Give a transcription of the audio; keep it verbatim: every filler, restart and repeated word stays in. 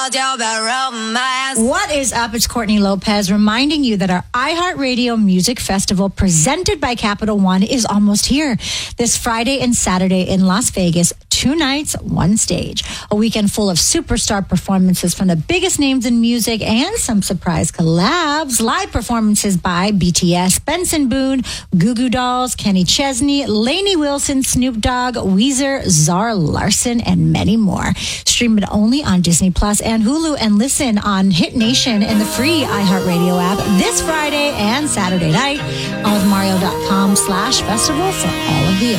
What is up? It's Courtney Lopez reminding you that our iHeartRadio Music Festival presented by Capital One is almost here. This Friday and Saturday in Las Vegas, two nights, one stage. A weekend full of superstar performances from the biggest names in music and some surprise collabs. Live performances by B T S, Benson Boone, Goo Goo Dolls, Kenny Chesney, Lainey Wilson, Snoop Dogg, Weezer, Zara Larson, and many more. Stream it only on Disney Plus and Hulu, and listen on Hit Nation in the free iHeartRadio app this Friday and Saturday night on with Mario dot com slash festival for all of the